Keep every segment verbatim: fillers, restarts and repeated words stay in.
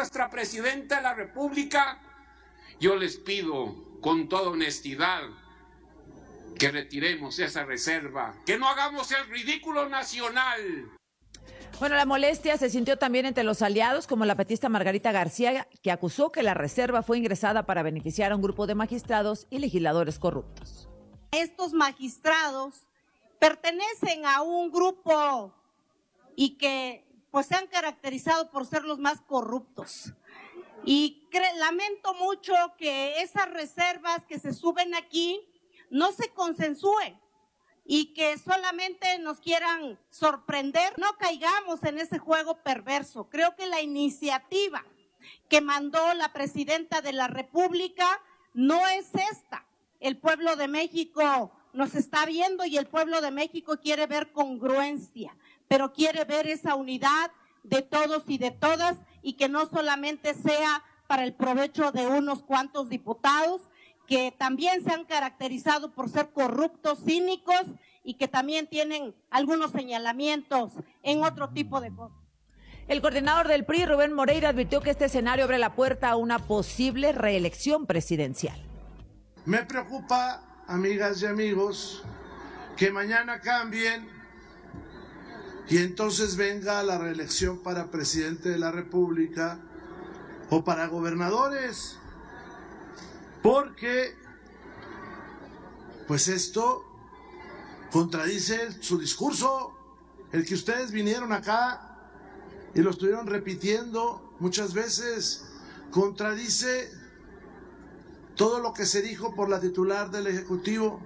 nuestra presidenta de la República, yo les pido con toda honestidad que retiremos esa reserva, que no hagamos el ridículo nacional. Bueno, la molestia se sintió también entre los aliados, como la petista Margarita García, que acusó que la reserva fue ingresada para beneficiar a un grupo de magistrados y legisladores corruptos. Estos magistrados pertenecen a un grupo y que pues se han caracterizado por ser los más corruptos. Y lamento mucho que esas reservas que se suben aquí no se consensúen y que solamente nos quieran sorprender. No caigamos en ese juego perverso. Creo que la iniciativa que mandó la presidenta de la República no es esta. El pueblo de México nos está viendo y el pueblo de México quiere ver congruencia, pero quiere ver esa unidad de todos y de todas y que no solamente sea para el provecho de unos cuantos diputados, que también se han caracterizado por ser corruptos, cínicos y que también tienen algunos señalamientos en otro tipo de cosas. El coordinador del P R I, Rubén Moreira, advirtió que este escenario abre la puerta a una posible reelección presidencial. Me preocupa, amigas y amigos, que mañana cambien y entonces venga la reelección para presidente de la República o para gobernadores. Porque, pues esto contradice su discurso, el que ustedes vinieron acá y lo estuvieron repitiendo muchas veces, contradice todo lo que se dijo por la titular del Ejecutivo.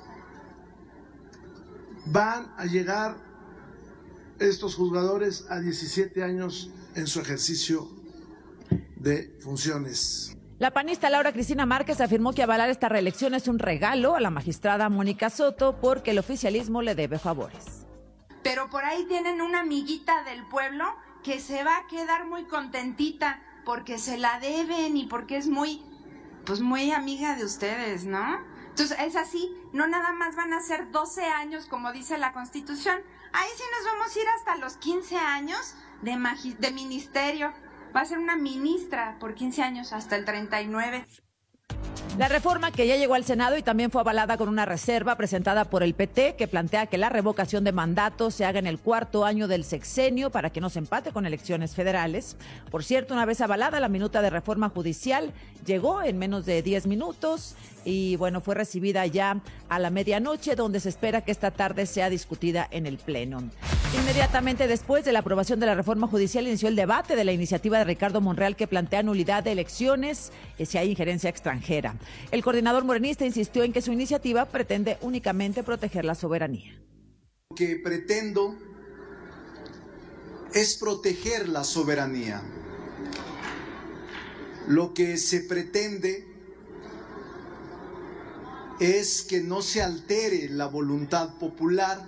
Van a llegar estos juzgadores a diecisiete años en su ejercicio de funciones. La panista Laura Cristina Márquez afirmó que avalar esta reelección es un regalo a la magistrada Mónica Soto porque el oficialismo le debe favores. Pero por ahí tienen una amiguita del pueblo que se va a quedar muy contentita porque se la deben y porque es muy, pues muy amiga de ustedes, ¿no? Entonces es así, no nada más van a ser doce años como dice la Constitución, ahí sí nos vamos a ir hasta los quince años de, magi- de ministerio. Va a ser una ministra por quince años hasta el treinta y nueve. La reforma que ya llegó al Senado y también fue avalada con una reserva presentada por el P T que plantea que la revocación de mandato se haga en el cuarto año del sexenio para que no se empate con elecciones federales. Por cierto, una vez avalada, la minuta de reforma judicial llegó en menos de diez minutos y bueno, fue recibida ya a la medianoche, donde se espera que esta tarde sea discutida en el Pleno. Inmediatamente después de la aprobación de la reforma judicial inició el debate de la iniciativa de Ricardo Monreal que plantea nulidad de elecciones eh, si hay injerencia extranjera. El coordinador morenista insistió en que su iniciativa pretende únicamente proteger la soberanía. Lo que pretendo es proteger la soberanía. Lo que se pretende es que no se altere la voluntad popular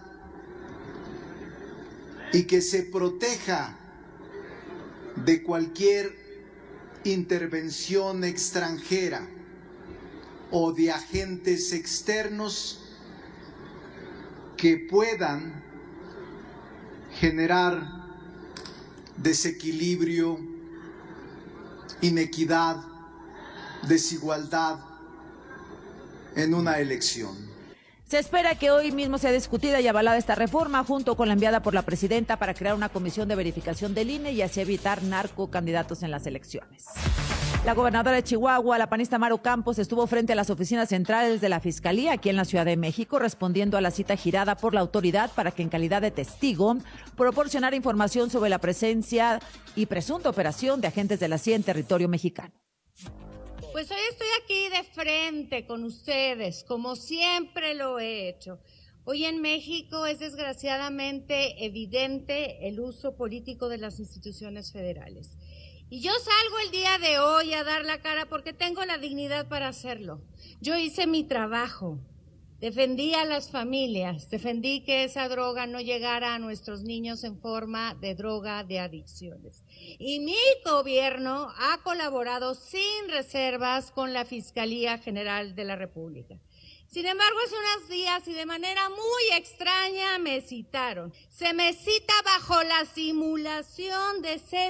y que se proteja de cualquier intervención extranjera o de agentes externos que puedan generar desequilibrio, inequidad, desigualdad en una elección. Se espera que hoy mismo sea discutida y avalada esta reforma junto con la enviada por la presidenta para crear una comisión de verificación del I N E y así evitar narcocandidatos en las elecciones. La gobernadora de Chihuahua, la panista Maru Campos, estuvo frente a las oficinas centrales de la Fiscalía aquí en la Ciudad de México, respondiendo a la cita girada por la autoridad para que en calidad de testigo proporcionara información sobre la presencia y presunta operación de agentes de la C I E en territorio mexicano. Pues hoy estoy aquí de frente con ustedes, como siempre lo he hecho. Hoy en México es desgraciadamente evidente el uso político de las instituciones federales. Y yo salgo el día de hoy a dar la cara porque tengo la dignidad para hacerlo. Yo hice mi trabajo, defendí a las familias, defendí que esa droga no llegara a nuestros niños en forma de droga de adicciones. Y mi gobierno ha colaborado sin reservas con la Fiscalía General de la República. Sin embargo, hace unos días y de manera muy extraña me citaron. Se me cita bajo la simulación de ser un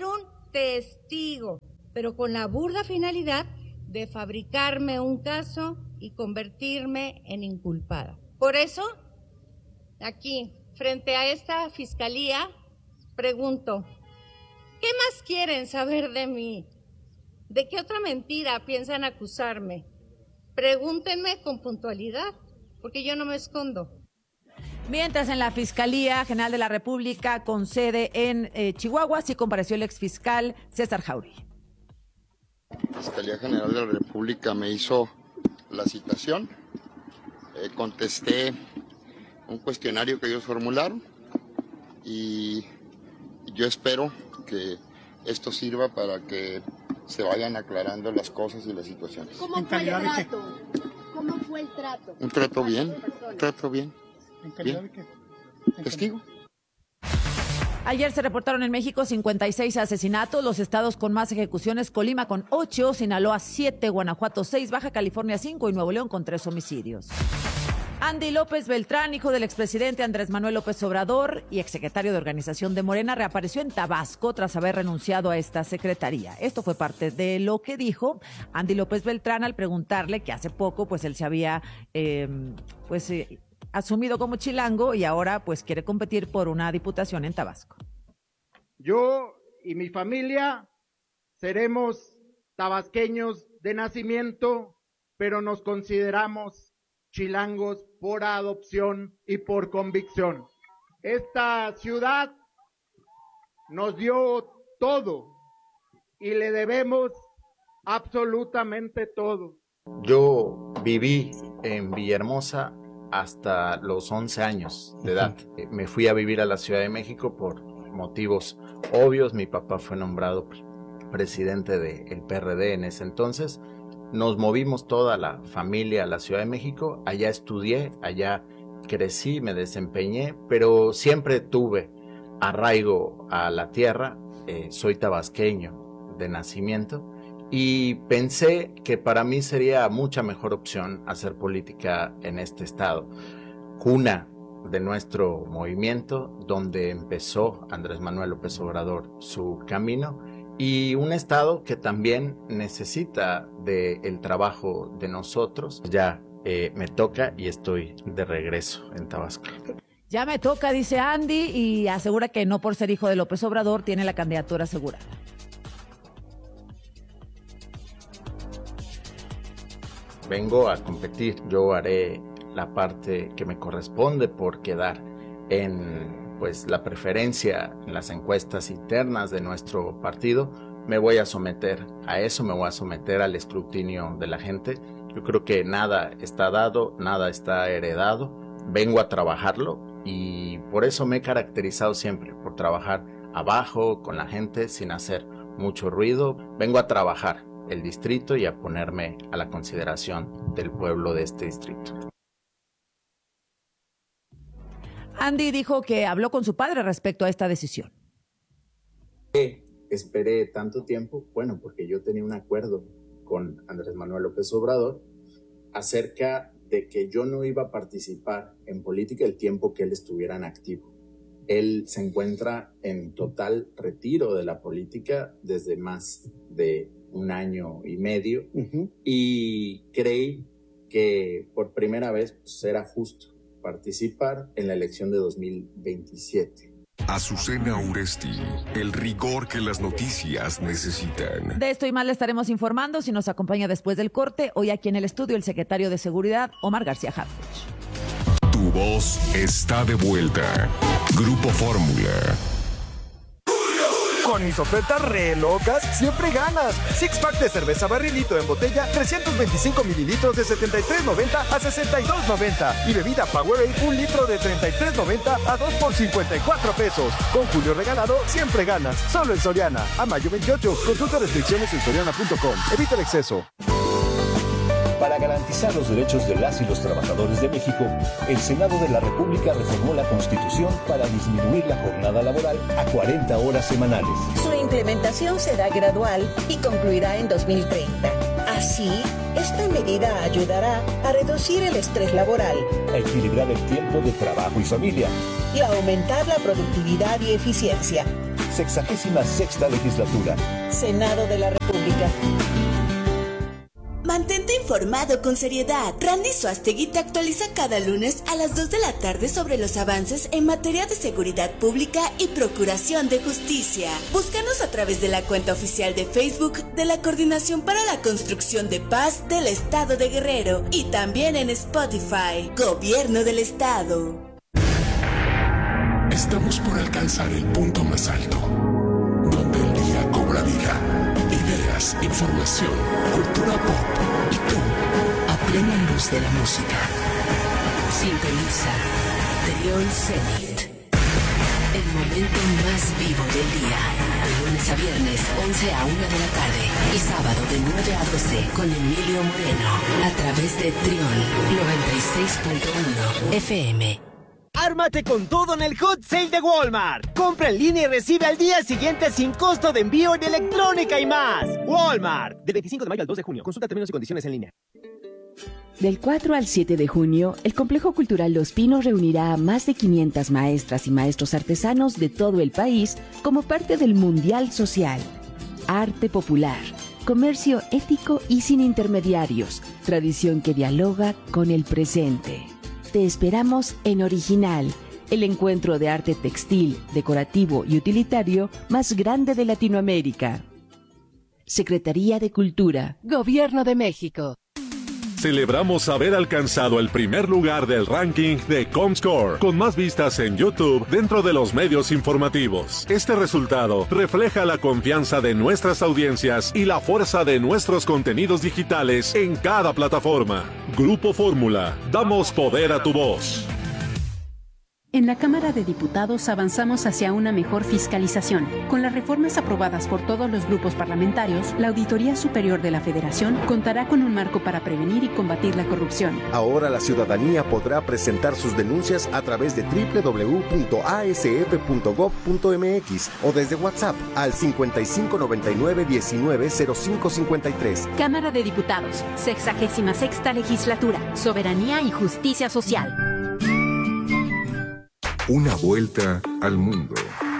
testigo, pero con la burda finalidad de fabricarme un caso y convertirme en inculpada. Por eso, aquí, frente a esta fiscalía, pregunto, ¿qué más quieren saber de mí? ¿De qué otra mentira piensan acusarme? Pregúntenme con puntualidad, porque yo no me escondo. Mientras en la Fiscalía General de la República con sede en eh, Chihuahua, sí compareció el exfiscal César Jauregui. La Fiscalía General de la República me hizo la citación, eh, contesté un cuestionario que ellos formularon y yo espero que esto sirva para que se vayan aclarando las cosas y las situaciones. ¿Cómo fue el trato? ¿Cómo fue el trato? Un trato bien, un trato bien. ¿En calidad bien. de qué? Testigo. Ayer se reportaron en México cincuenta y seis asesinatos, los estados con más ejecuciones: Colima con ocho, Sinaloa siete, Guanajuato seis, Baja California cinco y Nuevo León con tres homicidios. Andy López Beltrán, hijo del expresidente Andrés Manuel López Obrador y exsecretario de Organización de Morena, reapareció en Tabasco tras haber renunciado a esta secretaría. Esto fue parte de lo que dijo Andy López Beltrán al preguntarle que hace poco pues él se había eh, pues eh, asumido como chilango y ahora pues quiere competir por una diputación en Tabasco. Yo y mi familia seremos tabasqueños de nacimiento, pero nos consideramos chilangos por adopción y por convicción. Esta ciudad nos dio todo y le debemos absolutamente todo. Yo viví en Villahermosa hasta los once años de edad. Me fui a vivir a la Ciudad de México por motivos obvios. Mi papá fue nombrado presidente del P R D en ese entonces. Nos movimos toda la familia a la Ciudad de México, allá estudié, allá crecí, me desempeñé, pero siempre tuve arraigo a la tierra, eh, soy tabasqueño de nacimiento y pensé que para mí sería mucha mejor opción hacer política en este estado, cuna de nuestro movimiento, donde empezó Andrés Manuel López Obrador su camino, y un estado que también necesita del trabajo de nosotros. Ya eh, me toca y estoy de regreso en Tabasco. Ya me toca, dice Andy, y asegura que no por ser hijo de López Obrador tiene la candidatura asegurada. Vengo a competir, yo haré la parte que me corresponde por quedar en pues la preferencia en las encuestas internas de nuestro partido. Me voy a someter a eso, me voy a someter al escrutinio de la gente. Yo creo que nada está dado, nada está heredado. Vengo a trabajarlo y por eso me he caracterizado siempre, por trabajar abajo con la gente sin hacer mucho ruido. Vengo a trabajar el distrito y a ponerme a la consideración del pueblo de este distrito. Andy dijo que habló con su padre respecto a esta decisión. Esperé tanto tiempo, bueno, porque yo tenía un acuerdo con Andrés Manuel López Obrador acerca de que yo no iba a participar en política el tiempo que él estuviera en activo. Él se encuentra en total retiro de la política desde más de un año y medio, uh-huh. y creí que por primera vez pues, era justo participar en la elección de dos mil veintisiete. Azucena Uresti, el rigor que las noticias necesitan. De esto y más le estaremos informando si nos acompaña después del corte. Hoy aquí en el estudio el secretario de Seguridad, Omar García Harfuch. Tu voz está de vuelta. Grupo Fórmula. Con mis ofertas re locas, siempre ganas. Six pack de cerveza barrilito en botella, trescientos veinticinco mililitros de setenta y tres noventa a sesenta y dos noventa. Y bebida Powerade, un litro de treinta y tres noventa a dos por cincuenta y cuatro pesos. Con Julio regalado, siempre ganas. Solo en Soriana. A mayo veintiocho. Consulta restricciones en soriana punto com. Evita el exceso. Para garantizar los derechos de las y los trabajadores de México, el Senado de la República reformó la Constitución para disminuir la jornada laboral a cuarenta horas semanales. Su implementación será gradual y concluirá en dos mil treinta. Así, esta medida ayudará a reducir el estrés laboral, a equilibrar el tiempo de trabajo y familia y a aumentar la productividad y eficiencia. sexagésima sexta legislatura. Senado de la República. Mantente informado con seriedad. Randy Suastegui te actualiza cada lunes a las dos de la tarde sobre los avances en materia de seguridad pública y procuración de justicia. Búscanos a través de la cuenta oficial de Facebook de la Coordinación para la Construcción de Paz del Estado de Guerrero y también en Spotify. Gobierno del Estado. Estamos por alcanzar el punto más alto, donde el día cobra vida. Ideas, información, cultura pop y tú, a plena luz de la música. Sintoniza Trión Zenit, el momento más vivo del día. De lunes a viernes, once a una de la tarde. Y sábado de nueve a doce con Emilio Moreno. A través de Trión noventa y seis punto uno F M. Ármate con todo en el Hot Sale de Walmart. Compra en línea y recibe al día siguiente sin costo de envío en electrónica y más. Walmart. Del veinticinco de mayo al dos de junio. Consulta términos y condiciones en línea. Del cuatro al siete de junio, el Complejo Cultural Los Pinos reunirá a más de quinientas maestras y maestros artesanos de todo el país como parte del Mundial Social. Arte popular, comercio ético y sin intermediarios, tradición que dialoga con el presente. Te esperamos en Original, el encuentro de arte textil, decorativo y utilitario más grande de Latinoamérica. Secretaría de Cultura, Gobierno de México. Celebramos haber alcanzado el primer lugar del ranking de Comscore, con más vistas en YouTube dentro de los medios informativos. Este resultado refleja la confianza de nuestras audiencias y la fuerza de nuestros contenidos digitales en cada plataforma. Grupo Fórmula, damos poder a tu voz. En la Cámara de Diputados avanzamos hacia una mejor fiscalización. Con las reformas aprobadas por todos los grupos parlamentarios, la Auditoría Superior de la Federación contará con un marco para prevenir y combatir la corrupción. Ahora la ciudadanía podrá presentar sus denuncias a través de doble u doble u doble u punto a s f punto gob punto m x o desde WhatsApp al cincuenta y cinco noventa y nueve diecinueve cero cinco cincuenta y tres. Cámara de Diputados, sexagésima sexta legislatura, soberanía y justicia social. Una vuelta al mundo.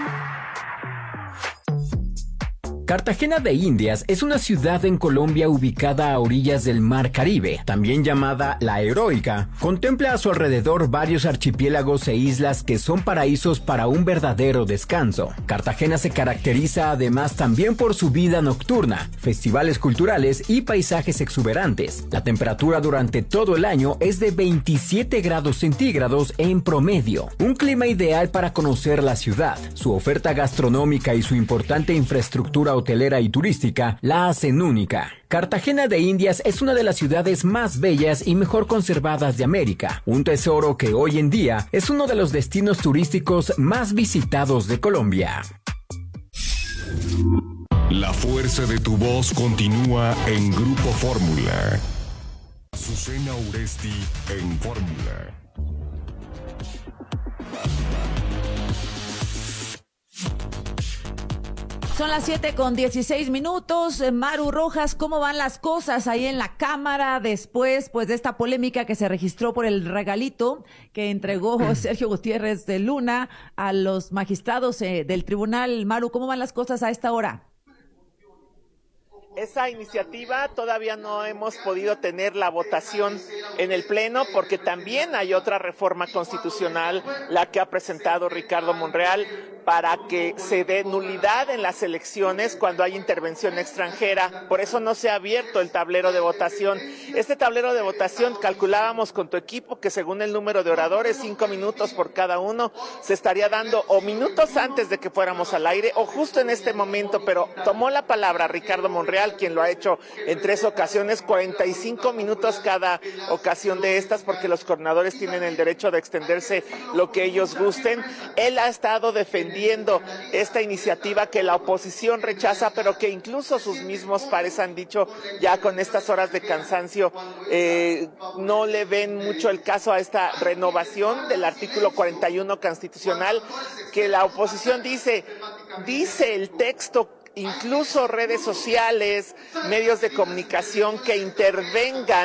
Cartagena de Indias es una ciudad en Colombia ubicada a orillas del Mar Caribe, también llamada La Heroica. Contempla a su alrededor varios archipiélagos e islas que son paraísos para un verdadero descanso. Cartagena se caracteriza además también por su vida nocturna, festivales culturales y paisajes exuberantes. La temperatura durante todo el año es de veintisiete grados centígrados en promedio, un clima ideal para conocer la ciudad. Su oferta gastronómica y su importante infraestructura hotelera y turística la hacen única. Cartagena de Indias es una de las ciudades más bellas y mejor conservadas de América, un tesoro que hoy en día es uno de los destinos turísticos más visitados de Colombia. La fuerza de tu voz continúa en Grupo Fórmula. Azucena Uresti en Fórmula. Son las siete con dieciséis minutos. Maru Rojas, ¿cómo van las cosas ahí en la Cámara después pues de esta polémica que se registró por el regalito que entregó Sergio Gutiérrez de Luna a los magistrados eh, del tribunal? Maru, ¿cómo van las cosas a esta hora? Esa iniciativa todavía no hemos podido tener la votación en el Pleno porque también hay otra reforma constitucional, la que ha presentado Ricardo Monreal, para que se dé nulidad en las elecciones cuando hay intervención extranjera. Por eso no se ha abierto el tablero de votación. Este tablero de votación calculábamos con tu equipo que según el número de oradores, cinco minutos por cada uno, se estaría dando o minutos antes de que fuéramos al aire o justo en este momento, pero tomó la palabra Ricardo Monreal, quien lo ha hecho en tres ocasiones, cuarenta y cinco minutos cada ocasión de estas, porque los coordinadores tienen el derecho de extenderse lo que ellos gusten. Él ha estado defendiendo esta iniciativa que la oposición rechaza, pero que incluso sus mismos pares han dicho ya con estas horas de cansancio, eh, no le ven mucho el caso a esta renovación del artículo cuarenta y uno constitucional, que la oposición dice, dice el texto, incluso redes sociales, medios de comunicación que intervengan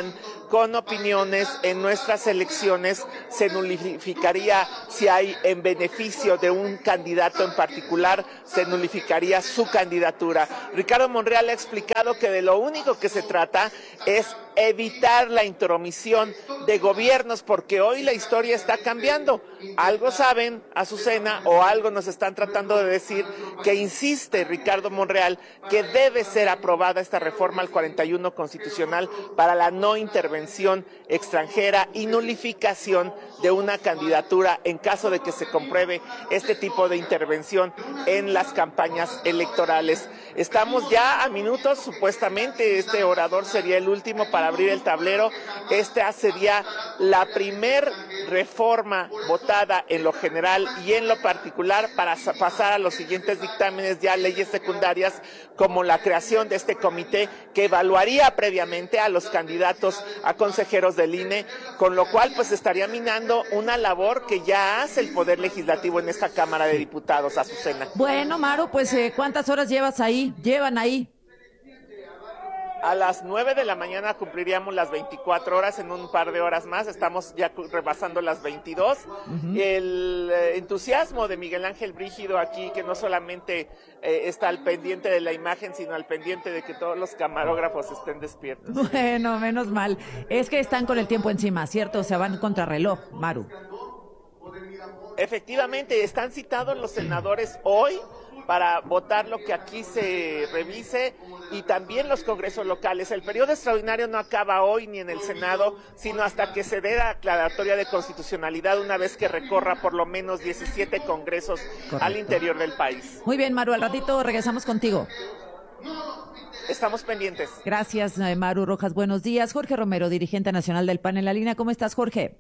con opiniones en nuestras elecciones, se nulificaría si hay en beneficio de un candidato en particular, se nulificaría su candidatura. Ricardo Monreal ha explicado que de lo único que se trata es evitar la intromisión de gobiernos, porque hoy la historia está cambiando. Algo saben, Azucena, o algo nos están tratando de decir, que insiste Ricardo Monreal que debe ser aprobada esta reforma al cuarenta y uno constitucional para la no intervención extranjera y nulificación de una candidatura en caso de que se compruebe este tipo de intervención en las campañas electorales. Estamos ya a minutos, supuestamente este orador sería el último para abrir el tablero. Esta sería la primer reforma votada en lo general y en lo particular para pasar a los siguientes dictámenes, ya leyes secundarias, como la creación de este comité que evaluaría previamente a los candidatos a consejeros del I N E, con lo cual pues estaría minando una labor que ya hace el Poder Legislativo en esta Cámara de Diputados, Azucena. Bueno, Maru, pues eh, ¿cuántas horas llevas ahí? ¿Llevan ahí? A las nueve de la mañana cumpliríamos las veinticuatro horas, en un par de horas más, estamos ya rebasando las veintidós. Uh-huh. El eh, entusiasmo de Miguel Ángel Brígido aquí, que no solamente eh, está al pendiente de la imagen, sino al pendiente de que todos los camarógrafos estén despiertos. Bueno, menos mal. Es que están con el tiempo encima, ¿cierto? O sea, van contrarreloj, Maru. Efectivamente, están citados los senadores hoy para votar lo que aquí se revise, y también los congresos locales. El periodo extraordinario no acaba hoy ni en el Senado, sino hasta que se dé la aclaratoria de constitucionalidad, una vez que recorra por lo menos diecisiete congresos. Correcto. Al interior del país. Muy bien, Maru, al ratito regresamos contigo. Estamos pendientes. Gracias, Maru Rojas. Buenos días. Jorge Romero, dirigente nacional del P A N en la línea. ¿Cómo estás, Jorge?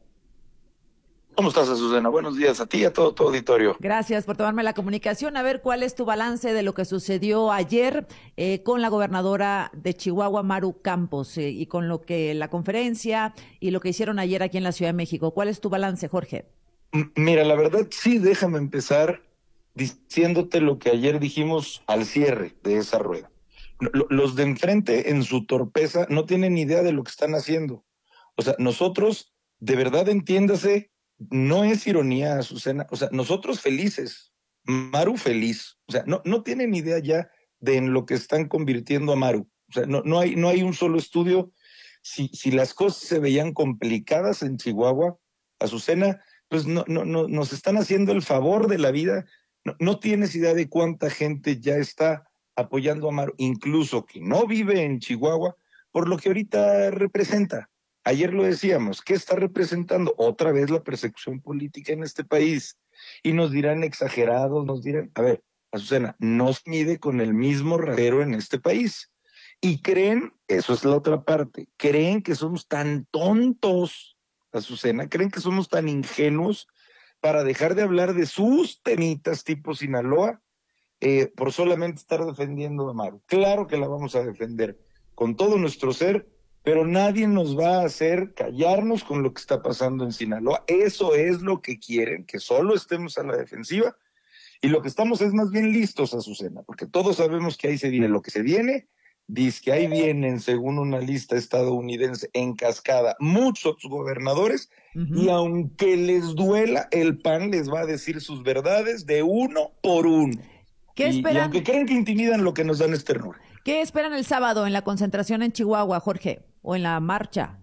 ¿Cómo estás, Azucena? Buenos días a ti y a todo tu auditorio. Gracias por tomarme la comunicación. A ver, ¿cuál es tu balance de lo que sucedió ayer eh, con la gobernadora de Chihuahua, Maru Campos, eh, y con lo que la conferencia y lo que hicieron ayer aquí en la Ciudad de México? ¿Cuál es tu balance, Jorge? M- mira, la verdad sí, déjame empezar diciéndote lo que ayer dijimos al cierre de esa rueda. L- los de enfrente, en su torpeza, no tienen ni idea de lo que están haciendo. O sea, nosotros, de verdad, entiéndase, no es ironía, Azucena, o sea, nosotros felices, Maru feliz, o sea, no, no tienen idea ya de en lo que están convirtiendo a Maru, o sea, no, no hay, no hay un solo estudio. Si, si las cosas se veían complicadas en Chihuahua, Azucena, pues no, no, no, nos están haciendo el favor de la vida. No, no tienes idea de cuánta gente ya está apoyando a Maru, incluso que no vive en Chihuahua, por lo que ahorita representa. Ayer lo decíamos, ¿qué está representando? Otra vez la persecución política en este país. Y nos dirán exagerados, nos dirán, a ver, Azucena, no se mide con el mismo rasero en este país. Y creen, eso es la otra parte, creen que somos tan tontos, Azucena, creen que somos tan ingenuos para dejar de hablar de sus temitas tipo Sinaloa eh, por solamente estar defendiendo a Maru. Claro que la vamos a defender con todo nuestro ser, pero nadie nos va a hacer callarnos con lo que está pasando en Sinaloa. Eso es lo que quieren, que solo estemos a la defensiva, y lo que estamos es más bien listos, Azucena, porque todos sabemos que ahí se viene lo que se viene. Dice que ahí vienen, según una lista estadounidense en cascada, muchos gobernadores, uh-huh. Y aunque les duela, el P A N les va a decir sus verdades de uno por uno. ¿Qué y, esperan? y aunque creen que intimidan, lo que nos dan es ternura. ¿Qué esperan el sábado en la concentración en Chihuahua, Jorge? ¿O en la marcha?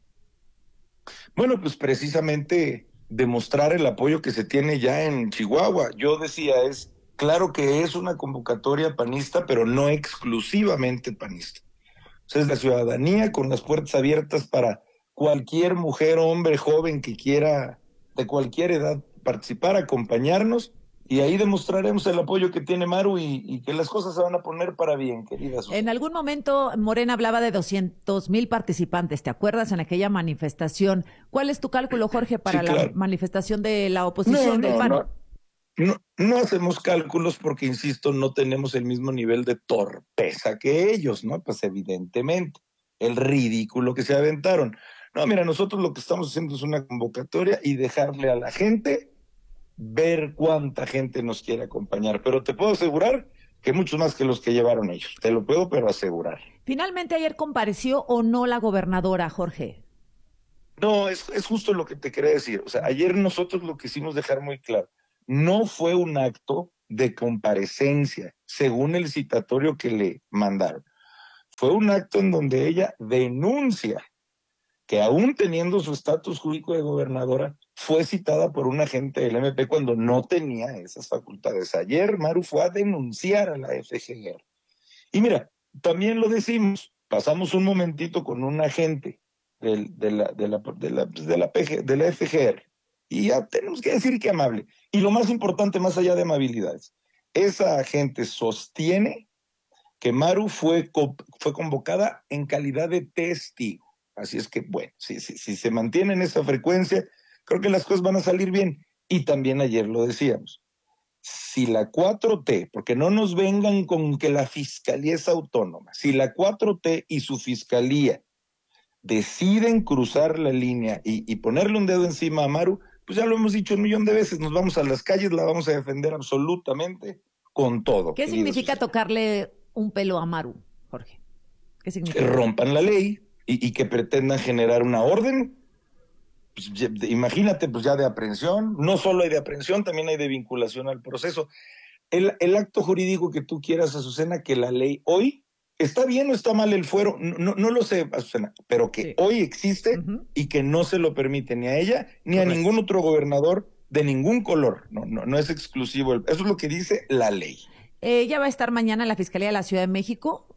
Bueno, pues precisamente demostrar el apoyo que se tiene ya en Chihuahua. Yo decía, es claro que es una convocatoria panista, pero no exclusivamente panista. O sea, es la ciudadanía con las puertas abiertas para cualquier mujer, hombre, joven que quiera, de cualquier edad, participar, acompañarnos. Y ahí demostraremos el apoyo que tiene Maru y, y que las cosas se van a poner para bien, querida Susana. En algún momento Morena hablaba de doscientos mil participantes, ¿te acuerdas? En aquella manifestación. ¿Cuál es tu cálculo, Jorge, para sí, claro. la manifestación de la oposición no, del no, P A N? No, no, no hacemos cálculos porque, insisto, no tenemos el mismo nivel de torpeza que ellos, ¿no? Pues evidentemente, el ridículo que se aventaron. No, mira, nosotros lo que estamos haciendo es una convocatoria y dejarle a la gente ver cuánta gente nos quiere acompañar, pero te puedo asegurar que muchos más que los que llevaron ellos, te lo puedo pero asegurar. Finalmente ayer compareció o no la gobernadora, Jorge. No, es, es justo lo que te quería decir. O sea, ayer nosotros lo quisimos dejar muy claro. No fue un acto de comparecencia, según el citatorio que le mandaron. Fue un acto en donde ella denuncia que aún teniendo su estatus jurídico de gobernadora, fue citada por un agente del M P cuando no tenía esas facultades. Ayer Maru fue a denunciar a la F G R. Y mira, también lo decimos, pasamos un momentito con un agente del, de, la, de, la, de, la, de, la P G, de la F G R, y ya tenemos que decir que amable. Y lo más importante, más allá de amabilidades, esa agente sostiene que Maru fue, fue convocada en calidad de testigo. Así es que, bueno, si, si, si se mantiene en esa frecuencia, creo que las cosas van a salir bien. Y también ayer lo decíamos, si la cuatro T, porque no nos vengan con que la fiscalía es autónoma, si la cuatro T y su fiscalía deciden cruzar la línea y, y ponerle un dedo encima a Maru, pues ya lo hemos dicho un millón de veces, nos vamos a las calles, la vamos a defender absolutamente con todo. ¿Qué significa tocarle un pelo a Maru, Jorge? ¿Qué significa? Que rompan la ley. Y, y que pretendan generar una orden, pues, ya, de, imagínate, pues ya de aprehensión, no solo hay de aprehensión, también hay de vinculación al proceso. El, el acto jurídico que tú quieras, Azucena, que la ley hoy, está bien o está mal el fuero, no, no, no lo sé, Azucena, pero que sí. hoy existe uh-huh. y que no se lo permite ni a ella, ni Correcto. a ningún otro gobernador de ningún color, no, no, no es exclusivo, eso es lo que dice la ley. ¿Ella va a estar mañana en la Fiscalía de la Ciudad de México?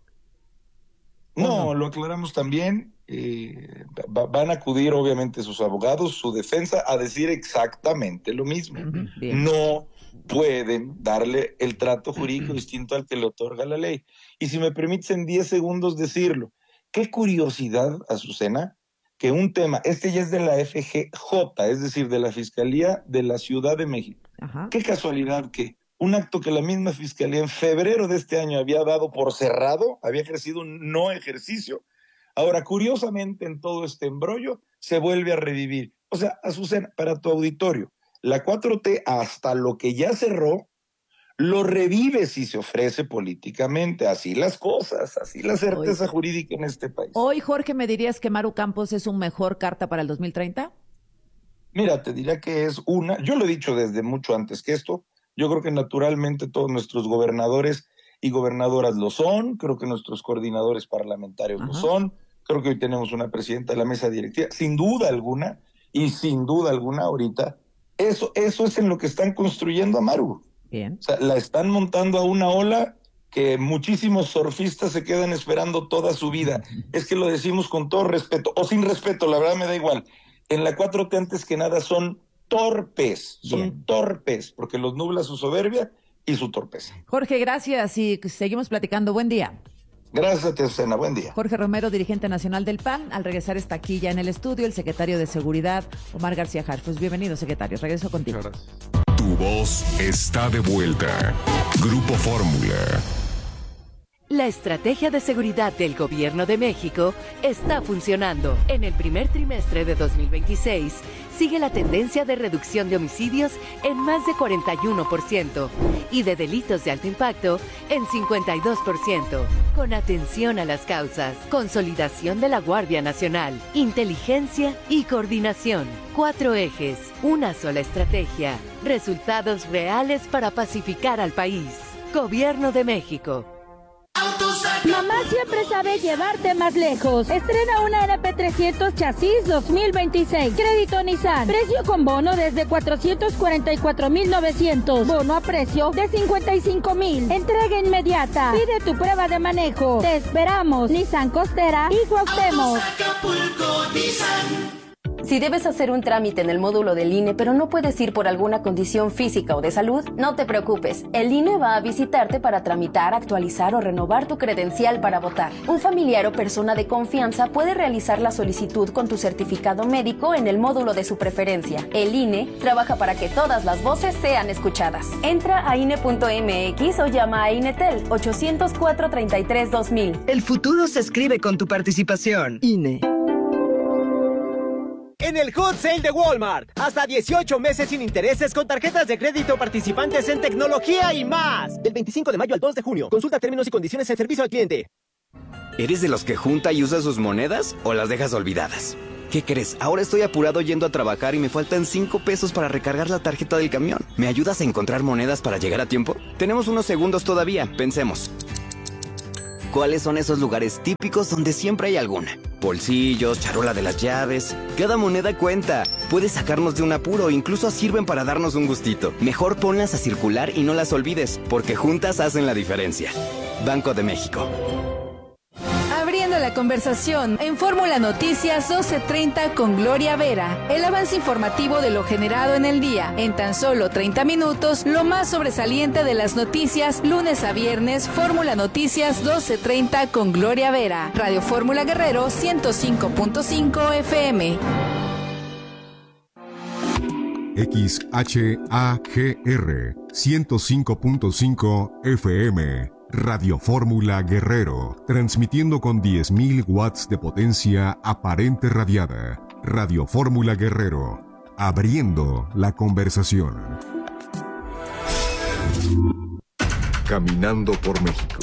No, lo aclaramos también. Eh, va, van a acudir, obviamente, sus abogados, su defensa, a decir exactamente lo mismo. Uh-huh, no pueden darle el trato jurídico uh-huh. distinto al que le otorga la ley. Y si me permites en diez segundos decirlo, qué curiosidad, Azucena, que un tema, este ya es de la F G J, es decir, de la Fiscalía de la Ciudad de México. Uh-huh. Qué casualidad que un acto que la misma Fiscalía en febrero de este año había dado por cerrado, había ejercido un no ejercicio. Ahora, curiosamente, en todo este embrollo, se vuelve a revivir. O sea, Azucena, para tu auditorio, la cuatro T, hasta lo que ya cerró, lo revive si se ofrece políticamente. Así las cosas, así la certeza hoy, jurídica en este país. Hoy, Jorge, ¿me dirías que Maru Campos es un mejor carta para el dos mil treinta? Mira, te diría que es una, yo lo he dicho desde mucho antes que esto, yo creo que naturalmente todos nuestros gobernadores y gobernadoras lo son, creo que nuestros coordinadores parlamentarios Ajá. lo son, creo que hoy tenemos una presidenta de la mesa directiva, sin duda alguna, y sin duda alguna ahorita, eso, eso es en lo que están construyendo a Maru. Bien. O sea, la están montando a una ola que muchísimos surfistas se quedan esperando toda su vida. Es que lo decimos con todo respeto, o sin respeto, la verdad me da igual. En la cuatro T antes que nada son torpes, son Bien. torpes, porque los nubla su soberbia y su torpeza. Jorge, gracias y seguimos platicando. Buen día. Gracias a ti, Azucena. Buen día. Jorge Romero, dirigente nacional del P A N. Al regresar está aquí ya en el estudio el secretario de Seguridad, Omar García Harfuch. Bienvenido, secretario. Regreso contigo. Tu voz está de vuelta. Grupo Fórmula. La estrategia de seguridad del Gobierno de México está funcionando. En el primer trimestre de dos mil veintiséis, sigue la tendencia de reducción de homicidios en más de cuarenta y uno por ciento y de delitos de alto impacto en cincuenta y dos por ciento. Con atención a las causas, consolidación de la Guardia Nacional, inteligencia y coordinación. Cuatro ejes, una sola estrategia. Resultados reales para pacificar al país. Gobierno de México. Mamá siempre sabe llevarte más lejos. Estrena una N P trescientos Chasis dos mil veintiséis. Crédito Nissan. Precio con bono desde cuatrocientos cuarenta y cuatro mil novecientos. Bono a precio de cincuenta y cinco mil. Entrega inmediata. Pide tu prueba de manejo. Te esperamos. Nissan Costera y Cuauhtémoc. Si debes hacer un trámite en el módulo del I N E, pero no puedes ir por alguna condición física o de salud, no te preocupes. El I N E va a visitarte para tramitar, actualizar o renovar tu credencial para votar. Un familiar o persona de confianza puede realizar la solicitud con tu certificado médico en el módulo de su preferencia. El I N E trabaja para que todas las voces sean escuchadas. Entra a I N E punto M X o llama a INETEL ochocientos cuatro, treinta y tres, dos mil. El futuro se escribe con tu participación. I N E. En el Hot Sale de Walmart, hasta dieciocho meses sin intereses con tarjetas de crédito participantes en tecnología y más. Del veinticinco de mayo al dos de junio. Consulta términos y condiciones en servicio al cliente. ¿Eres de los que junta y usa sus monedas o las dejas olvidadas? ¿Qué crees? Ahora estoy apurado yendo a trabajar y me faltan cinco pesos para recargar la tarjeta del camión. ¿Me ayudas a encontrar monedas para llegar a tiempo? Tenemos unos segundos todavía, pensemos. ¿Cuáles son esos lugares típicos donde siempre hay alguna? Bolsillos, charola de las llaves. Cada moneda cuenta. Puede sacarnos de un apuro, incluso sirven para darnos un gustito. Mejor ponlas a circular y no las olvides, porque juntas hacen la diferencia. Banco de México. Abriendo la conversación en Fórmula Noticias doce treinta con Gloria Vera. El avance informativo de lo generado en el día. En tan solo treinta minutos, lo más sobresaliente de las noticias, lunes a viernes, Fórmula Noticias doce treinta con Gloria Vera. Radio Fórmula Guerrero ciento cinco punto cinco F M. X H A G R ciento cinco punto cinco F M. Radio Fórmula Guerrero, transmitiendo con diez mil watts de potencia aparente radiada. Radio Fórmula Guerrero, abriendo la conversación. Caminando por México.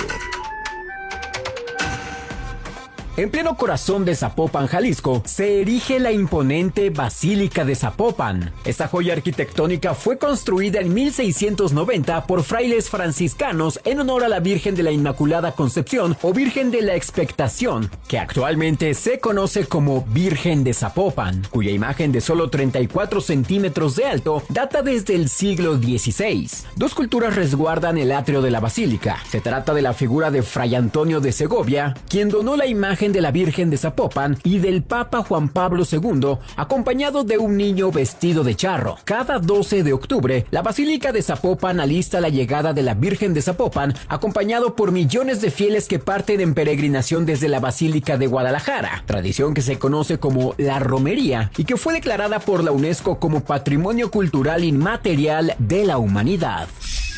En pleno corazón de Zapopan, Jalisco, se erige la imponente Basílica de Zapopan. Esta joya arquitectónica fue construida en mil seiscientos noventa por frailes franciscanos en honor a la Virgen de la Inmaculada Concepción o Virgen de la Expectación, que actualmente se conoce como Virgen de Zapopan, cuya imagen de solo treinta y cuatro centímetros de alto data desde el siglo dieciséis. Dos culturas resguardan el atrio de la basílica. Se trata de la figura de Fray Antonio de Segovia, quien donó la imagen de la Virgen de Zapopan, y del Papa Juan Pablo segundo, acompañado de un niño vestido de charro. Cada doce de octubre, la Basílica de Zapopan alista la llegada de la Virgen de Zapopan, acompañado por millones de fieles que parten en peregrinación desde la Basílica de Guadalajara, tradición que se conoce como la romería y que fue declarada por la UNESCO como Patrimonio Cultural Inmaterial de la Humanidad.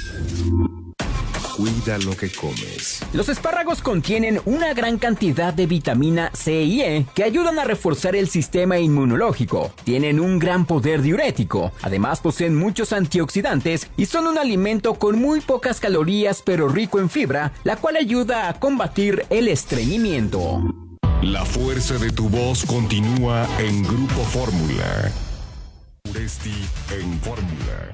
Cuida lo que comes. Los espárragos contienen una gran cantidad de vitamina C y E que ayudan a reforzar el sistema inmunológico. Tienen un gran poder diurético. Además, poseen muchos antioxidantes y son un alimento con muy pocas calorías pero rico en fibra, la cual ayuda a combatir el estreñimiento. La fuerza de tu voz continúa en Grupo Fórmula. Uresti en Fórmula.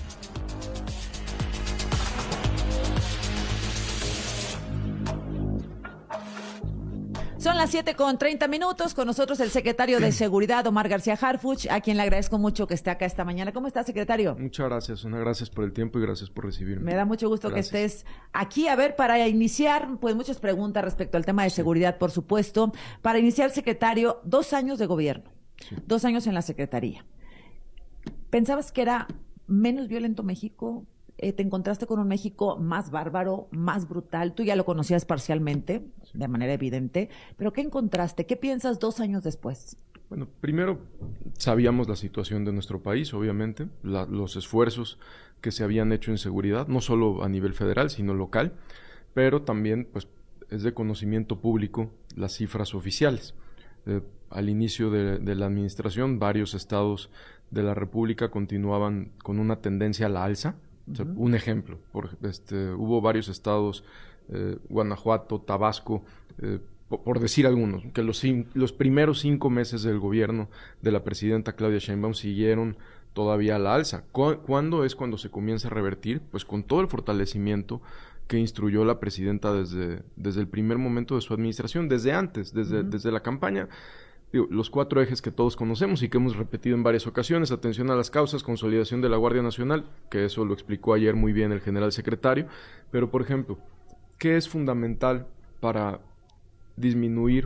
Son las siete con treinta minutos. Con nosotros el secretario de Seguridad, Omar García Harfuch, a quien le agradezco mucho que esté acá esta mañana. ¿Cómo está, secretario? Muchas gracias, una gracias por el tiempo y gracias por recibirme. Me da mucho gusto gracias. que estés aquí. A ver, para iniciar, pues muchas preguntas respecto al tema de seguridad, por supuesto. Para iniciar, secretario, dos años de gobierno, sí. dos años en la Secretaría. ¿Pensabas que era menos violento México? Eh, ¿Te encontraste con un México más bárbaro, más brutal? Tú ya lo conocías parcialmente, sí. de manera evidente, pero ¿qué encontraste? ¿Qué piensas dos años después? Bueno, primero sabíamos la situación de nuestro país, obviamente, la, los esfuerzos que se habían hecho en seguridad, no solo a nivel federal, sino local, pero también pues es de conocimiento público las cifras oficiales. Eh, al inicio de, de la administración, varios estados de la República continuaban con una tendencia a la alza. O sea, uh-huh. Un ejemplo, por, este, hubo varios estados, eh, Guanajuato, Tabasco, eh, por, por decir algunos, que los, los primeros cinco meses del gobierno de la presidenta Claudia Sheinbaum siguieron todavía a la alza. ¿Cu- ¿Cuándo es cuando se comienza a revertir? Pues con todo el fortalecimiento que instruyó la presidenta desde, desde el primer momento de su administración, desde antes, desde, uh-huh. desde la campaña. Digo, los cuatro ejes que todos conocemos y que hemos repetido en varias ocasiones: atención a las causas, consolidación de la Guardia Nacional, que eso lo explicó ayer muy bien el general secretario, pero por ejemplo, ¿qué es fundamental para disminuir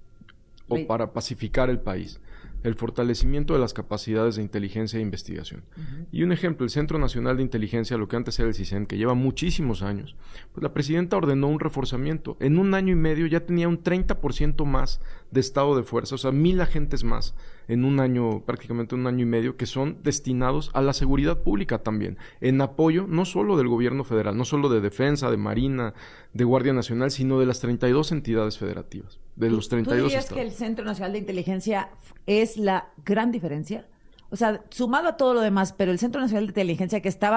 o sí. para pacificar el país? El fortalecimiento de las capacidades de inteligencia e investigación. Uh-huh. Y un ejemplo, el Centro Nacional de Inteligencia, lo que antes era el CISEN, que lleva muchísimos años, pues la presidenta ordenó un reforzamiento. En un año y medio ya tenía un treinta por ciento más de estado de fuerza, o sea, mil agentes más en un año, prácticamente un año y medio, que son destinados a la seguridad pública también, en apoyo no solo del gobierno federal, no solo de Defensa, de Marina, de Guardia Nacional, sino de las treinta y dos entidades federativas, de los treinta y dos ¿Tú dirías estados. que el Centro Nacional de Inteligencia es la gran diferencia? O sea, sumado a todo lo demás, pero el Centro Nacional de Inteligencia, que estaba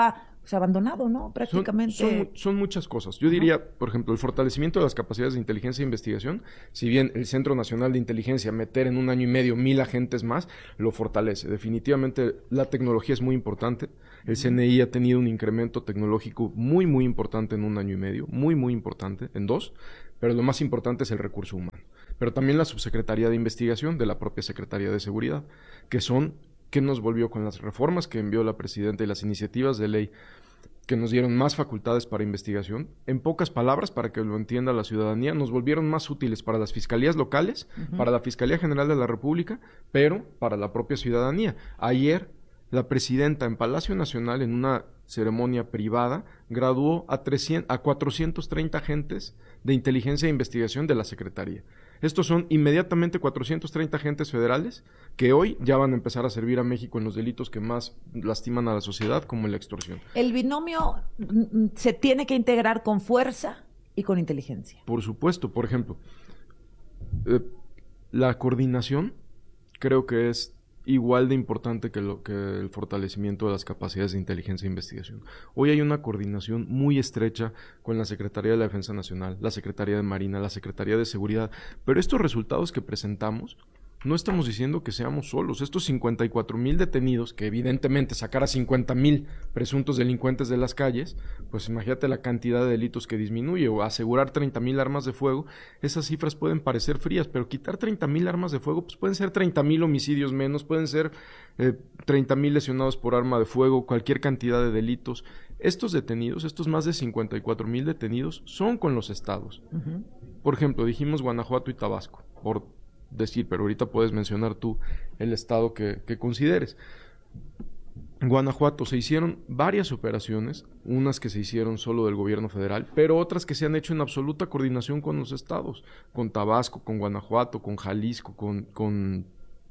pues, abandonado, ¿no? Prácticamente. Son, son, son muchas cosas. Yo diría, por ejemplo, el fortalecimiento de las capacidades de inteligencia e investigación, si bien el Centro Nacional de Inteligencia, meter en un año y medio mil agentes más, lo fortalece. Definitivamente la tecnología es muy importante. El C N I ha tenido un incremento tecnológico muy, muy importante en un año y medio, muy, muy importante, en dos, pero lo más importante es el recurso humano. Pero también la Subsecretaría de Investigación de la propia Secretaría de Seguridad, que son... que nos volvió con las reformas que envió la Presidenta y las iniciativas de ley que nos dieron más facultades para investigación. En pocas palabras, para que lo entienda la ciudadanía, nos volvieron más útiles para las fiscalías locales, uh-huh. para la Fiscalía General de la República, pero para la propia ciudadanía. Ayer, la Presidenta en Palacio Nacional, en una ceremonia privada, graduó a, trescientos, a cuatrocientos treinta agentes de inteligencia e investigación de la Secretaría. Estos son inmediatamente cuatrocientos treinta agentes federales que hoy ya van a empezar a servir a México en los delitos que más lastiman a la sociedad, como la extorsión. ¿El binomio se tiene que integrar con fuerza y con inteligencia? Por supuesto. Por ejemplo, eh, la coordinación creo que es igual de importante que, lo, que el fortalecimiento de las capacidades de inteligencia e investigación. Hoy hay una coordinación muy estrecha con la Secretaría de la Defensa Nacional, la Secretaría de Marina, la Secretaría de Seguridad, pero estos resultados que presentamos, no estamos diciendo que seamos solos. Estos cincuenta y cuatro mil detenidos, que evidentemente sacar a cincuenta mil presuntos delincuentes de las calles, pues imagínate la cantidad de delitos que disminuye, o asegurar treinta mil armas de fuego, esas cifras pueden parecer frías, pero quitar treinta mil armas de fuego, pues pueden ser treinta mil homicidios menos, pueden ser eh, treinta mil lesionados por arma de fuego, cualquier cantidad de delitos. Estos detenidos, estos más de cincuenta y cuatro mil detenidos, son con los estados. Uh-huh. Por ejemplo, dijimos Guanajuato y Tabasco, por decir, pero ahorita puedes mencionar tú el estado que, que consideres. En Guanajuato se hicieron varias operaciones, unas que se hicieron solo del gobierno federal, pero otras que se han hecho en absoluta coordinación con los estados, con Tabasco, con Guanajuato, con Jalisco, con, con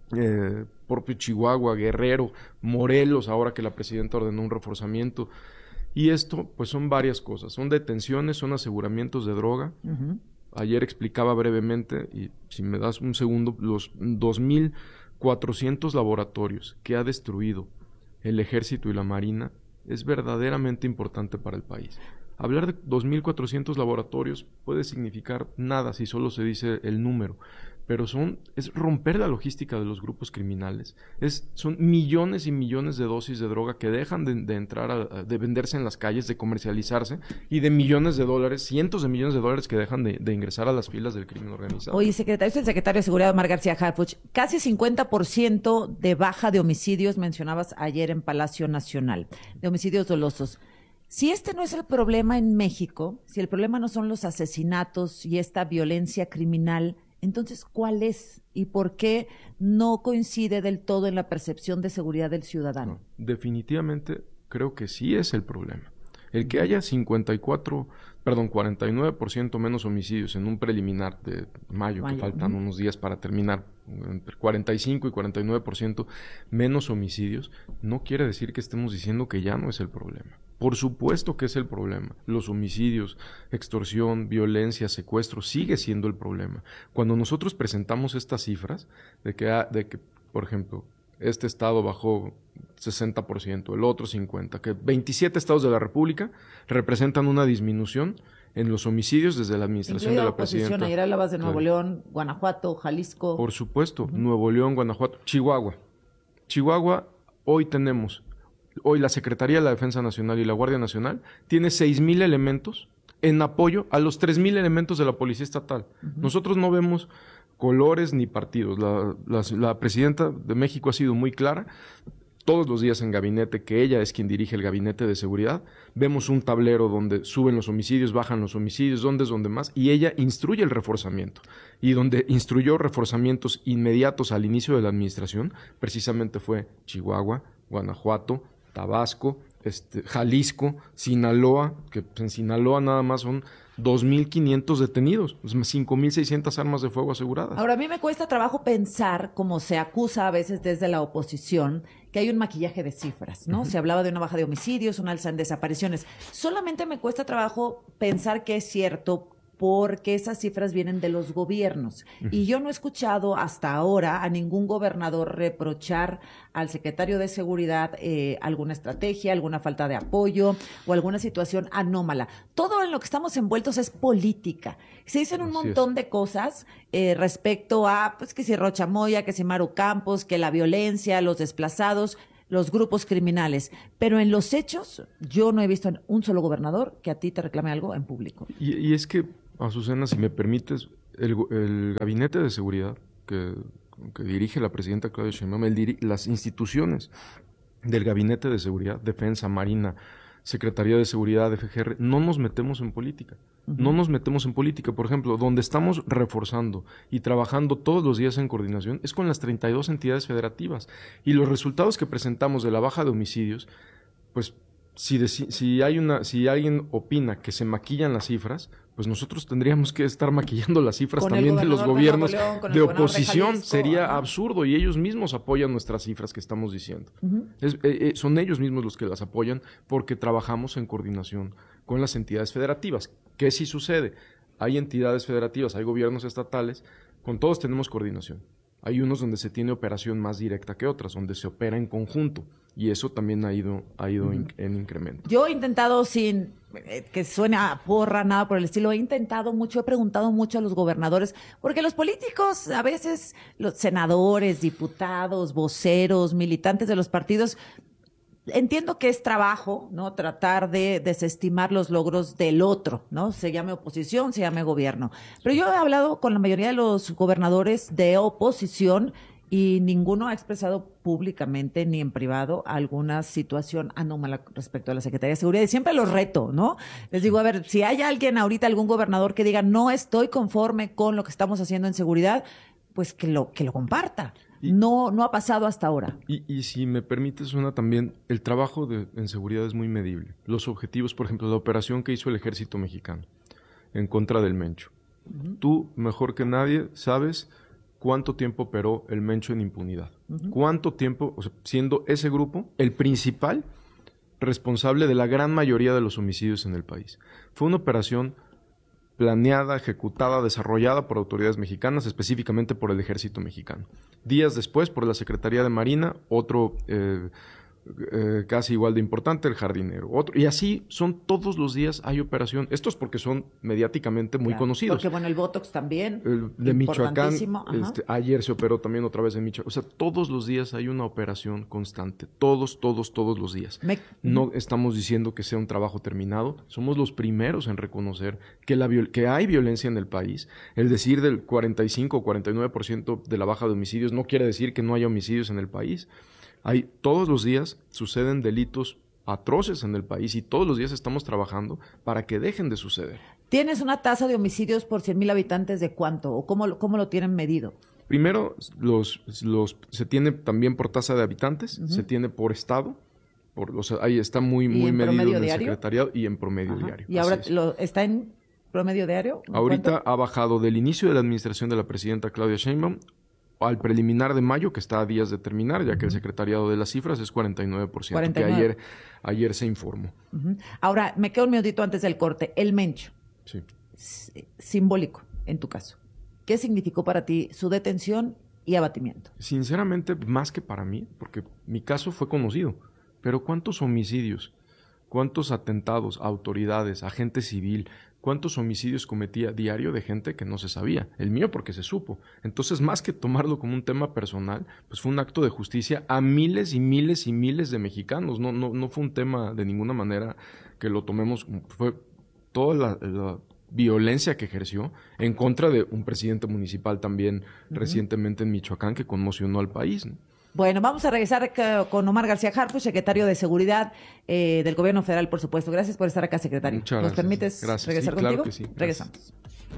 eh, propio Chihuahua, Guerrero, Morelos, ahora que la presidenta ordenó un reforzamiento. Y esto, pues son varias cosas, son detenciones, son aseguramientos de droga. Uh-huh. Ayer explicaba brevemente, y si me das un segundo, los dos mil cuatrocientos laboratorios que ha destruido el Ejército y la Marina es verdaderamente importante para el país. Hablar de dos mil cuatrocientos laboratorios puede significar nada si solo se dice el número, pero son es romper la logística de los grupos criminales. Es, son millones y millones de dosis de droga que dejan de, de entrar, a, de venderse en las calles, de comercializarse, y de millones de dólares, cientos de millones de dólares que dejan de, de ingresar a las filas del crimen organizado. Oye, secretario, es el secretario de Seguridad, Omar García Harfuch. Casi cincuenta por ciento de baja de homicidios, mencionabas ayer en Palacio Nacional, de homicidios dolosos. Si este no es el problema en México, si el problema no son los asesinatos y esta violencia criminal, entonces, ¿cuál es y por qué no coincide del todo en la percepción de seguridad del ciudadano? No, definitivamente creo que sí es el problema. El que haya cincuenta y cuatro, perdón, cuarenta y nueve por ciento menos homicidios en un preliminar de mayo, mayo. que faltan uh-huh. unos días para terminar, entre cuarenta y cinco y cuarenta y nueve por ciento menos homicidios, no quiere decir que estemos diciendo que ya no es el problema. Por supuesto que es el problema. Los homicidios, extorsión, violencia, secuestro, sigue siendo el problema. Cuando nosotros presentamos estas cifras de que, de que por ejemplo, este estado bajó sesenta por ciento, el otro cincuenta por ciento, que veintisiete estados de la República representan una disminución en los homicidios desde la administración de la presidenta. Ayer hablabas de Nuevo claro. León, Guanajuato, Jalisco. Por supuesto, uh-huh. Nuevo León, Guanajuato, Chihuahua. Chihuahua, hoy tenemos, hoy la Secretaría de la Defensa Nacional y la Guardia Nacional tiene seis mil elementos en apoyo a los tres mil elementos de la Policía Estatal. Uh-huh. Nosotros no vemos colores ni partidos. La, la, la presidenta de México ha sido muy clara. Todos los días en gabinete, que ella es quien dirige el gabinete de seguridad, vemos un tablero donde suben los homicidios, bajan los homicidios, dónde es donde más, y ella instruye el reforzamiento. Y donde instruyó reforzamientos inmediatos al inicio de la administración, precisamente fue Chihuahua, Guanajuato, Tabasco, este, Jalisco, Sinaloa, que en Sinaloa nada más son dos mil quinientos detenidos, cinco mil seiscientas armas de fuego aseguradas. Ahora, a mí me cuesta trabajo pensar, como se acusa a veces desde la oposición, que hay un maquillaje de cifras, ¿no? Uh-huh. Se hablaba de una baja de homicidios, una alza en desapariciones. Solamente me cuesta trabajo pensar que es cierto porque esas cifras vienen de los gobiernos. Uh-huh. Y yo no he escuchado hasta ahora a ningún gobernador reprochar al secretario de Seguridad eh, alguna estrategia, alguna falta de apoyo o alguna situación anómala. Todo en lo que estamos envueltos es política. Se dicen un Así montón es. de cosas eh, respecto a, pues, que si Rocha Moya, que si Maru Campos, que la violencia, los desplazados, los grupos criminales. Pero en los hechos, yo no he visto un solo gobernador que a ti te reclame algo en público. Y, y es que, Azucena, si me permites, el, el Gabinete de Seguridad que, que dirige la presidenta Claudia Sheinbaum, el diri- las instituciones del Gabinete de Seguridad, Defensa, Marina, Secretaría de Seguridad, F G R, no nos metemos en política. Uh-huh. No nos metemos en política. Por ejemplo, donde estamos reforzando y trabajando todos los días en coordinación es con las treinta y dos entidades federativas. Y los resultados que presentamos de la baja de homicidios, pues si, de, si, hay una, si alguien opina que se maquillan las cifras, pues nosotros tendríamos que estar maquillando las cifras con también de los gobiernos de, León, de oposición. De Sería ajá. absurdo, y ellos mismos apoyan nuestras cifras que estamos diciendo. Uh-huh. Es, eh, son ellos mismos los que las apoyan porque trabajamos en coordinación con las entidades federativas. ¿Qué sí sucede? Hay entidades federativas, hay gobiernos estatales, con todos tenemos coordinación. Hay unos donde se tiene operación más directa que otras, donde se opera en conjunto, y eso también ha ido, ha ido uh-huh. in, en incremento. Yo he intentado, sin eh, que suene a porra, nada por el estilo, he intentado mucho, he preguntado mucho a los gobernadores, porque los políticos, a veces los senadores, diputados, voceros, militantes de los partidos, entiendo que es trabajo, ¿no? Tratar de desestimar los logros del otro, ¿no? Se llame oposición, se llame gobierno. Pero yo he hablado con la mayoría de los gobernadores de oposición y ninguno ha expresado públicamente ni en privado alguna situación anómala respecto a la Secretaría de Seguridad. Y siempre los reto, ¿no? Les digo, a ver, si hay alguien ahorita, algún gobernador que diga no estoy conforme con lo que estamos haciendo en seguridad, pues que lo, que lo comparta. Y, no, no ha pasado hasta ahora. Y, y si me permites, una también, el trabajo de, en seguridad es muy medible. Los objetivos, por ejemplo, la operación que hizo el Ejército Mexicano en contra del Mencho. Uh-huh. Tú, mejor que nadie, sabes cuánto tiempo operó el Mencho en impunidad. Uh-huh. Cuánto tiempo, o sea, siendo ese grupo el principal responsable de la gran mayoría de los homicidios en el país. Fue una operación planeada, ejecutada, desarrollada por autoridades mexicanas, específicamente por el Ejército Mexicano. Días después, por la Secretaría de Marina, otro eh, eh, casi igual de importante, el Jardinero. Otro, y así son todos los días hay operación. Esto es porque son mediáticamente muy claro, conocidos. Porque, bueno, el Botox también. El de Michoacán, este, ayer se operó también otra vez en Michoacán. O sea, todos los días hay una operación constante. Todos, todos, todos los días. Me... No estamos diciendo que sea un trabajo terminado. Somos los primeros en reconocer que, la viol- que hay violencia en el país. El decir del cuarenta y cinco o cuarenta y nueve por ciento de la baja de homicidios no quiere decir que no haya homicidios en el país. Hay, todos los días suceden delitos atroces en el país y todos los días estamos trabajando para que dejen de suceder. ¿Tienes una tasa de homicidios por cien mil habitantes de cuánto? ¿O cómo, cómo lo tienen medido? Primero, los, los, se tiene también por tasa de habitantes, uh-huh. se tiene por estado, por, o sea, ahí está muy, muy medido en el diario? secretariado y en promedio Ajá. diario. ¿Y ahora lo, está en promedio diario? Ahorita ¿Cuánto? Ha bajado del inicio de la administración de la presidenta Claudia Sheinbaum al preliminar de mayo, que está a días de terminar, ya que el secretariado de las cifras es cuarenta y nueve por ciento, cuarenta y nueve. que ayer, ayer se informó. Uh-huh. Ahora, me quedo un minutito antes del corte. El Mencho, sí. S- simbólico en tu caso. ¿Qué significó para ti su detención y abatimiento? Sinceramente, más que para mí, porque mi caso fue conocido, pero ¿cuántos homicidios, cuántos atentados a autoridades, a gente civil, cuántos homicidios cometía diario de gente que no se sabía? El mío porque se supo. Entonces, más que tomarlo como un tema personal, pues fue un acto de justicia a miles y miles y miles de mexicanos. No, no, no fue un tema de ninguna manera que lo tomemos, fue toda la, la violencia que ejerció en contra de un presidente municipal también uh-huh. recientemente en Michoacán que conmocionó al país, ¿no? Bueno, vamos a regresar con Omar García Harfuch, secretario de Seguridad eh, del Gobierno Federal, por supuesto. Gracias por estar acá, secretario. Muchas ¿Nos gracias. permites gracias. regresar sí, claro contigo? Que sí. Regresamos.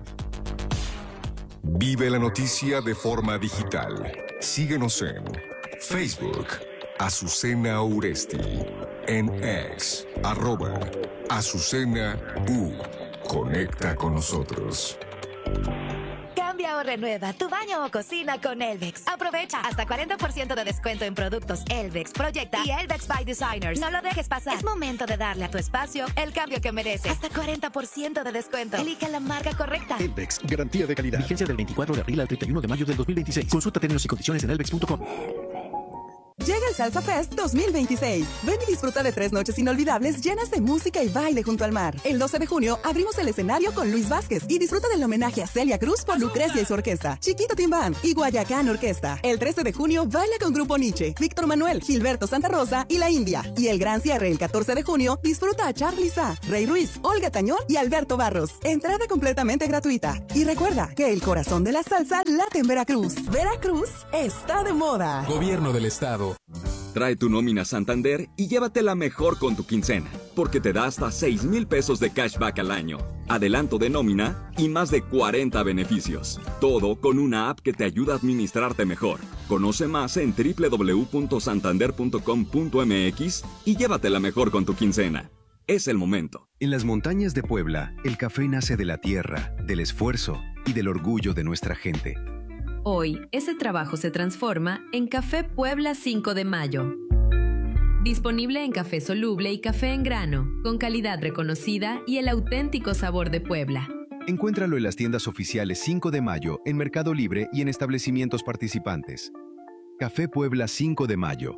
Vive la noticia de forma digital. Síguenos en Facebook, Azucena Uresti, en X, arroba Azucena U. Conecta con nosotros. Cambia o renueva tu baño o cocina con Elvex. Aprovecha hasta cuarenta por ciento de descuento en productos Elvex, Proyecta y Elvex by Designers. No lo dejes pasar. Es momento de darle a tu espacio el cambio que merece. Hasta cuarenta por ciento de descuento. Elige la marca correcta. Elvex, garantía de calidad. Vigencia del veinticuatro de abril al treinta y uno de mayo del dos mil veintiséis. Consulta términos y condiciones en elvex punto com. Llega el Salsa Fest dos mil veintiséis. Ven y disfruta de tres noches inolvidables llenas de música y baile junto al mar. El doce de junio abrimos el escenario con Luis Vázquez y disfruta del homenaje a Celia Cruz por Lucrecia y su orquesta, Chiquito Timbán y Guayacán Orquesta. El trece de junio baila con Grupo Nietzsche, Víctor Manuel, Gilberto Santa Rosa y La India. Y el gran cierre el catorce de junio disfruta a Charly Sá, Rey Ruiz, Olga Tañón y Alberto Barros. Entrada completamente gratuita. Y recuerda que el corazón de la salsa late en Veracruz. Veracruz está de moda. Gobierno del Estado. Trae tu nómina Santander y llévatela mejor con tu quincena, porque te da hasta seis mil pesos de cashback al año, adelanto de nómina y más de cuarenta beneficios. Todo con una app que te ayuda a administrarte mejor. Conoce más en doble u doble u doble u punto santander punto com punto m x y llévatela mejor con tu quincena. Es el momento. En las montañas de Puebla, el café nace de la tierra, del esfuerzo y del orgullo de nuestra gente. Hoy, ese trabajo se transforma en Café Puebla cinco de mayo. Disponible en café soluble y café en grano, con calidad reconocida y el auténtico sabor de Puebla. Encuéntralo en las tiendas oficiales cinco de mayo, en Mercado Libre y en establecimientos participantes. Café Puebla cinco de mayo.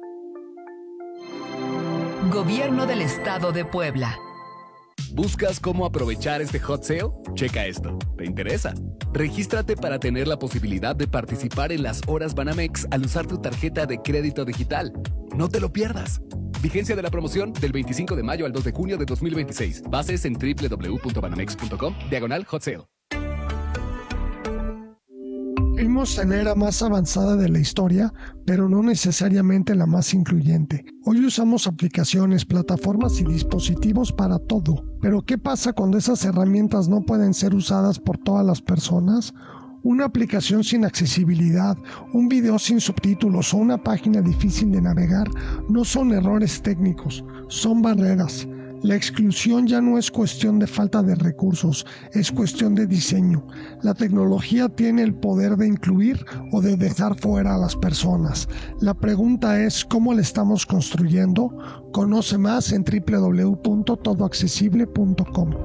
Gobierno del Estado de Puebla. ¿Buscas cómo aprovechar este hot sale? Checa esto. ¿Te interesa? Regístrate para tener la posibilidad de participar en las horas Banamex al usar tu tarjeta de crédito digital. No te lo pierdas. Vigencia de la promoción del veinticinco de mayo al dos de junio de dos mil veintiséis. Bases en doble u doble u doble u punto banamex punto com, diagonal hot sale. Vivimos en la era más avanzada de la historia, pero no necesariamente la más incluyente. Hoy usamos aplicaciones, plataformas y dispositivos para todo. Pero ¿qué pasa cuando esas herramientas no pueden ser usadas por todas las personas? Una aplicación sin accesibilidad, un video sin subtítulos o una página difícil de navegar no son errores técnicos, son barreras. La exclusión ya no es cuestión de falta de recursos, es cuestión de diseño. La tecnología tiene el poder de incluir o de dejar fuera a las personas. La pregunta es ¿cómo la estamos construyendo? Conoce más en doble u doble u doble u punto todo accesible punto com.